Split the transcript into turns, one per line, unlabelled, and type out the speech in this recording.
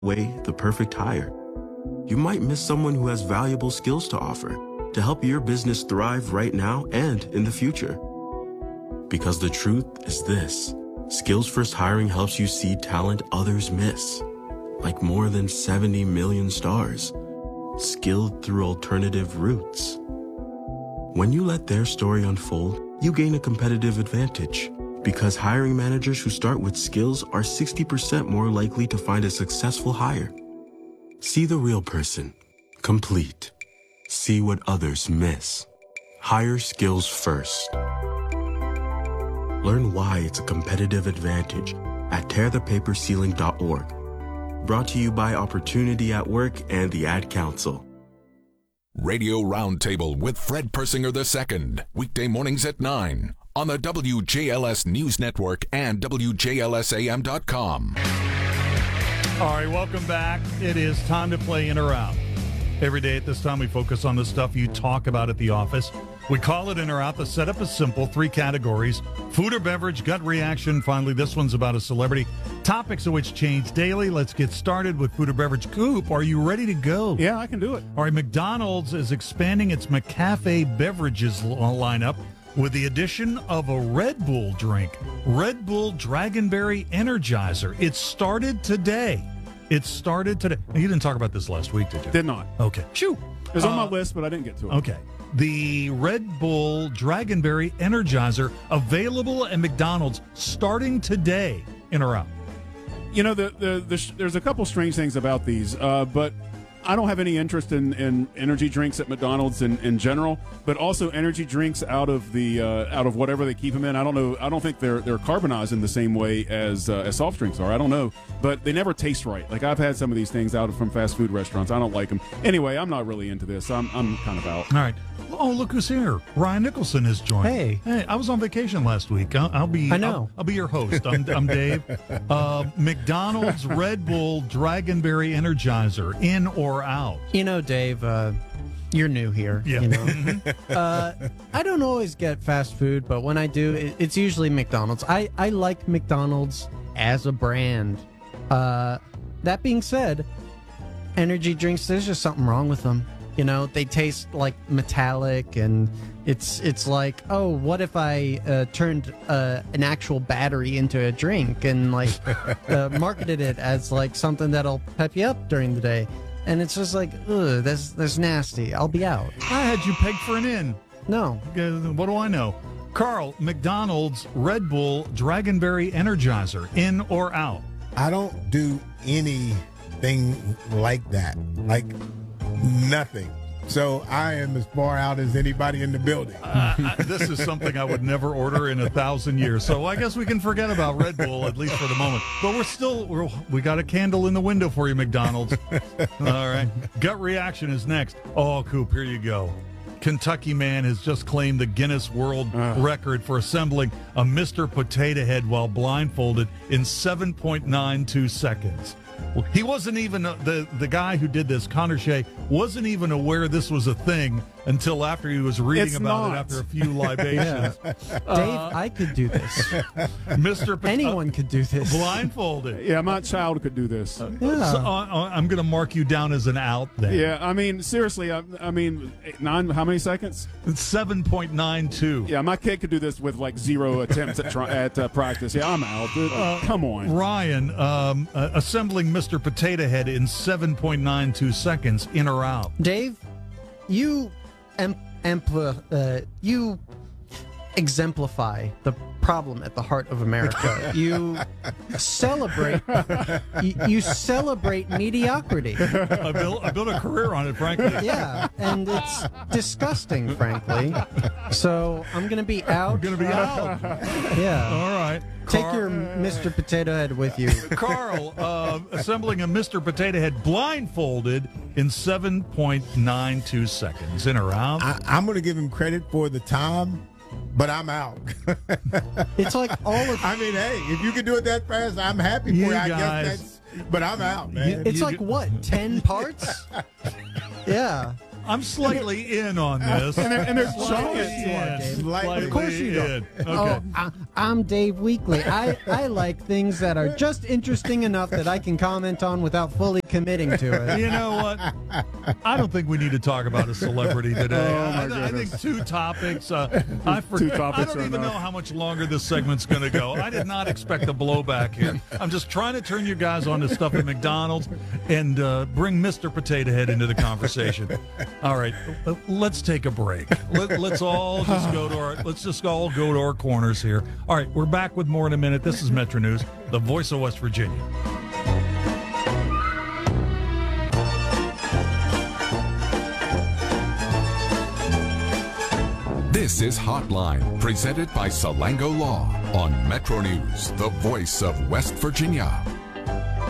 way the perfect hire. You might miss someone who has valuable skills to offer to help your business thrive right now and in the future. Because the truth is this, Skills First Hiring helps you see talent others miss, like more than 70 million stars, skilled through alternative routes. When you let their story unfold, you gain a competitive advantage because hiring managers who start with skills are 60% more likely to find a successful hire. See the real person, complete. See what others miss. Hire skills first. Learn why it's a competitive advantage at tearthepaperceiling.org. Brought to you by Opportunity at Work and the Ad Council.
Radio Roundtable with Fred Persinger II. Weekday mornings at 9 on the WJLS News Network and WJLSAM.com.
All right, welcome back. It is time to play In or Out. Every day at this time, we focus on the stuff you talk about at the office. We call it In or Out. The setup is simple, 3 categories: food or beverage, gut reaction. Finally, this one's about a celebrity. Topics of which change daily. Let's get started with food or beverage. Coop, are you ready to go?
Yeah, I can do it.
All right, McDonald's is expanding its McCafe beverages lineup with the addition of a Red Bull drink, Red Bull Dragonberry Energizer. It started today. You didn't talk about this last week, did you?
Did not.
Okay. Shoo.
It was on my list, but I didn't get to it.
Okay. The Red Bull Dragonberry Energizer available at McDonald's starting today. In or out?
You know, there's a couple strange things about these, but I don't have any interest in energy drinks at McDonald's in general, but also energy drinks out of whatever they keep them in. I don't know. I don't think they're carbonized in the same way as soft drinks are. I don't know, but they never taste right. Like, I've had some of these things out from fast food restaurants. I don't like them. Anyway, I'm not really into this. I'm kind of out.
All right. Oh, look who's here. Ryan Nicholson has joined.
Hey,
I was on vacation last week. I'll be your host. I'm Dave. McDonald's Red Bull Dragonberry Energizer, in or out?
You know, Dave, you're new here.
Yeah.
You know? I don't always get fast food, but when I do, it's usually McDonald's. I like McDonald's as a brand. That being said, energy drinks, there's just something wrong with them. You know, they taste like metallic, and it's like, oh, what if I turned an actual battery into a drink and like marketed it as like something that'll pep you up during the day? And it's just like, ugh, that's nasty. I'll be out.
I had you pegged for an in.
No.
What do I know? Carl, McDonald's Red Bull Dragonberry Energizer, in or out?
I don't do anything like that. Like, nothing. So I am as far out as anybody in the building.
This is something I would never order in 1,000 years. So I guess we can forget about Red Bull, at least for the moment. But we got a candle in the window for you, McDonald's. All right. Gut reaction is next. Oh, Coop, here you go. Kentucky man has just claimed the Guinness World Record for assembling a Mr. Potato Head while blindfolded in 7.92 seconds. Well, he wasn't even, the guy who did this, Connor Shea, wasn't even aware this was a thing until after he was reading about it after a few libations.
Dave, I could do this. Anyone could do this.
Blindfolded.
Yeah, my child could do this.
So, I'm going to mark you down as an out then.
Yeah, I mean, seriously, how many seconds?
It's 7.92.
Yeah, my kid could do this with like 0 attempts at practice. Yeah, I'm out. Come on.
Ryan, assembling Mr. Potato Head in 7.92 seconds, in or out?
Dave, you you exemplify the problem at the heart of America. You celebrate mediocrity.
I built a career on it, frankly.
Yeah, and it's disgusting, frankly. So I'm going to be out.
You're going to be out.
Yeah.
All right.
Take your Mr. Potato Head with you.
Carl, assembling a Mr. Potato Head blindfolded in 7.92 seconds. In or out?
I'm going to give him credit for the time, but I'm out.
It's like all of...
I mean, hey, if you can do it that fast, I'm happy for you. I guess but I'm out, man.
It's like, what, 10 parts? Yeah.
I'm slightly in on this.
and they're
Slightly
giant.
in.
Slightly.
Of course you
in.
don't.
Okay.
I'm Dave Weekly. I like things that are just interesting enough that I can comment on without fully committing to it.
You know what? I don't think we need to talk about a celebrity today.
Oh, my
I think
goodness.
2 topics. I forget.
topics
I don't
are
even know
enough.
how much longer this segment's going to go. I did not expect a blowback here. I'm just trying to turn you guys on to stuff at McDonald's and bring Mr. Potato Head into the conversation. All right, let's take a break. Let's all just go to our corners here. All right, we're back with more in a minute. This is Metro News, the voice of West Virginia.
This is Hotline, presented by Salango Law on Metro News, the voice of West Virginia.